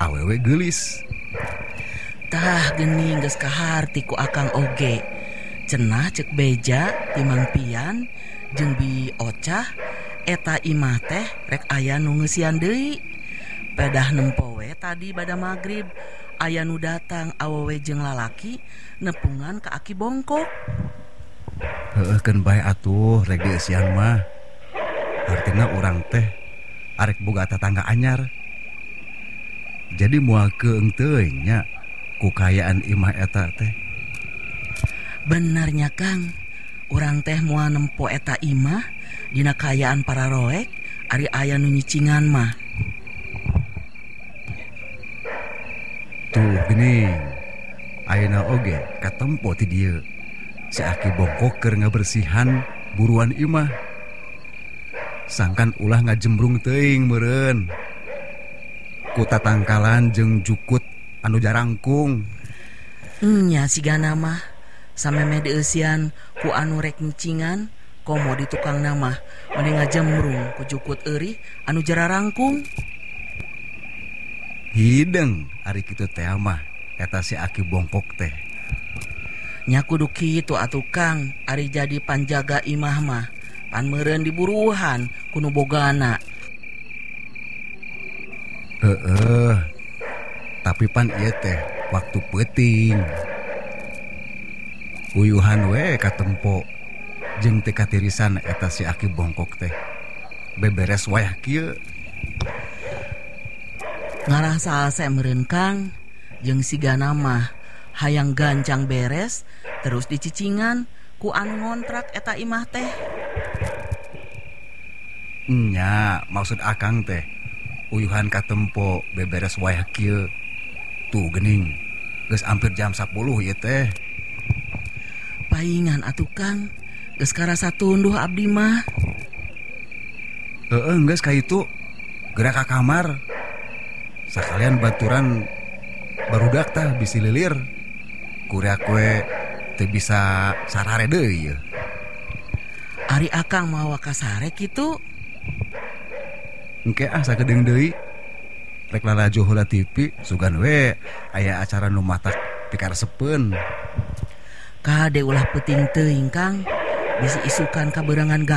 awewe geulis. Tah geuning geus kaharti ku akang oge. Cenah cek beja timang pian jeung bi ocah eta imah teh rek aya nu ngeusian deui. Pedah nempo we tadi bada magrib aya nu datang awewe jeung lalaki nepungan ka aki bongkok. Heueuh keun bae atuh rek dieusian mah. Artina urang teh arek boga tatangga anyar. Jadi moal keung teuing nya kukayaan imah eta teh. Benernya Kang, urang teh moal nempo eta imah dina kayaan para roek ari aya nu nyicingan mah. Tuh geuning, ayeuna oge katempo ti dieu. Si aki bongkok keur ngabersihan buruan imah. Sangkan ulah ngajembrung teuing meureun. Ku tatangkalan jeung jukut anu jarangkung. Nya sigana mah sameme dieusian ku anu rek nyicingan komo di tukang namah mending ngajembrung ku jukut eurih anu jararangkung. Hideng ari kitu teh mah eta si aki bongkok teh. Nya kudu kitu atuh Kang, ari jadi panjaga imah mah pan meureun diburuhan kuno bogana. Tapi pan ieu teh waktu peuting. Uyuhan we katempo jeung teu katirisan eta si aki bongkok teh. Beberes wayah kieu. Ngarah salse meureun Kang, jeung sigana mah hayang gancang beres terus dicicingan ku anu ngontrak eta imah teh. Nya, maksud akang teh uyuhan katempo beberes wayah kieu. Tuh geuning, geus ampir jam 10 ieu teh. Paingan atuh Kang, geus karasa tunduh abdi mah. Geus kaitu gerak ka kamar. Sakalian baturan barudak tah bisi lilir. Kurea we teu bisa sarare deui. Ari akang mawa ka sare kitu. Engke sagedeung deui. Rek lalajo heula TV sugan we aya acara nu matak pikaresepeun. Kade ulah peuting teuing Kang, bisi isukan kaberangan